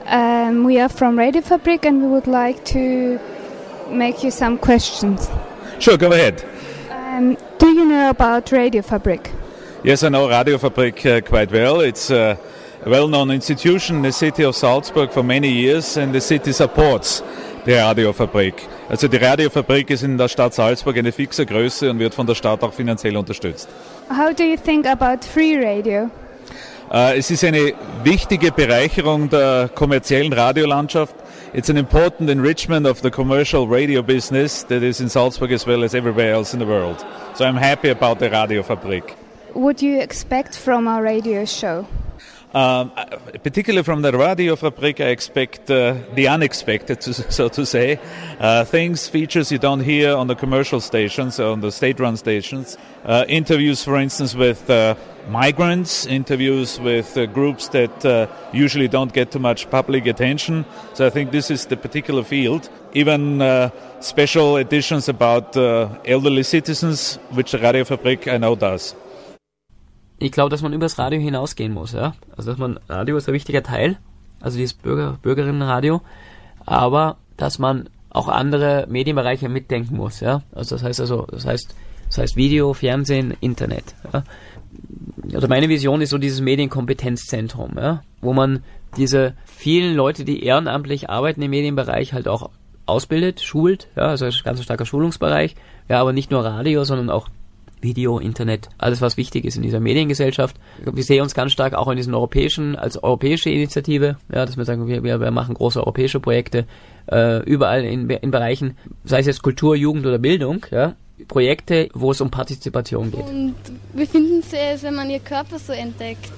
We are from Radio Fabrik and we would like to make you some questions. Sure, go ahead. Do you know about Radio Fabrik? Yes, I know Radio Fabrik quite well. It's a well-known institution in the city of Salzburg for many years, and the city supports die Radio Fabrik. Also die Radio Fabrik ist in der Stadt Salzburg eine fixe Größe und wird von der Stadt auch finanziell unterstützt. How do you think about free radio? Es ist eine wichtige Bereicherung der kommerziellen Radiolandschaft. It's an important enrichment of the commercial radio business that is in Salzburg as well as everywhere else in the world. So I'm happy about the Radio Fabrik. What do you expect from our radio show? Particularly from the Radio Fabrik, I expect the unexpected, so to say. Things, features you don't hear on the commercial stations, on the state-run stations. Interviews, for instance, with migrants, interviews with groups that usually don't get too much public attention. So I think this is the particular field. Even special editions about elderly citizens, which the Radio Fabrik I know does. Ich glaube, dass man übers Radio hinausgehen muss, ja. Also, Radio ist ein wichtiger Teil, also dieses Bürgerinnenradio, aber dass man auch andere Medienbereiche mitdenken muss, ja. Also, das heißt Video, Fernsehen, Internet, ja. Also meine Vision ist so dieses Medienkompetenzzentrum, ja, wo man diese vielen Leute, die ehrenamtlich arbeiten im Medienbereich, halt auch ausbildet, schult, ja, also ein ganz starker Schulungsbereich, ja, aber nicht nur Radio, sondern auch Video, Internet, alles was wichtig ist in dieser Mediengesellschaft. Ich glaube, wir sehen uns ganz stark auch in diesen als europäische Initiative, ja, dass wir sagen, wir machen große europäische Projekte, überall in Bereichen, sei es jetzt Kultur, Jugend oder Bildung, ja, Projekte, wo es um Partizipation geht. Und wie finden Sie es, wenn man Ihr Körper so entdeckt?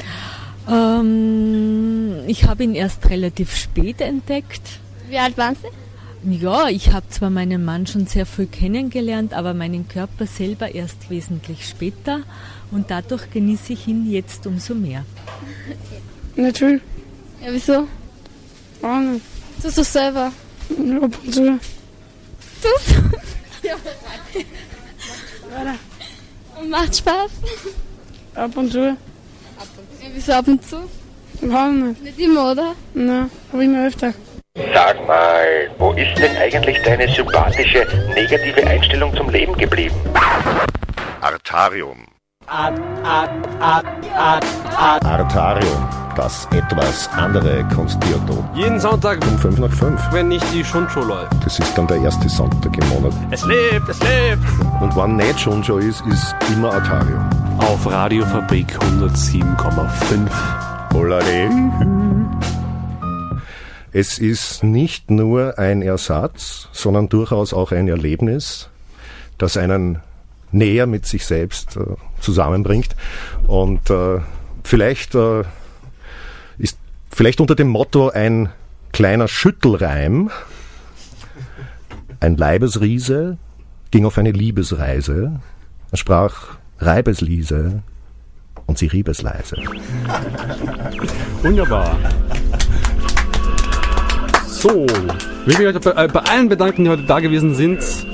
Ich habe ihn erst relativ spät entdeckt. Wie alt waren Sie? Ja, ich habe zwar meinen Mann schon sehr früh kennengelernt, aber meinen Körper selber erst wesentlich später und dadurch genieße ich ihn jetzt umso mehr. Natürlich. Ja, wieso? Auch nicht. Tust du es selber? Ja, ab und zu. Tust du? Ja. Und macht Spaß? Ab und zu. Ja, wieso ab und zu? Auch nicht. Nicht immer, oder? Nein, aber immer öfter. Sag mal, wo ist denn eigentlich deine sympathische, negative Einstellung zum Leben geblieben? Artarium. Artarium, das etwas andere Konzerto. Jeden Sonntag um 5 nach 5. Wenn nicht die Schundshow läuft. Das ist dann der erste Sonntag im Monat. Es lebt, es lebt. Und wenn nicht Schundshow ist immer Artarium. Auf Radio Fabrik 107,5. Olare. Es ist nicht nur ein Ersatz, sondern durchaus auch ein Erlebnis, das einen näher mit sich selbst zusammenbringt. Und vielleicht unter dem Motto ein kleiner Schüttelreim. Ein Leibesriese ging auf eine Liebesreise. Er sprach Reibesliese und sie rieb es leise. Wunderbar. So, ich will mich bei allen bedanken, die heute da gewesen sind.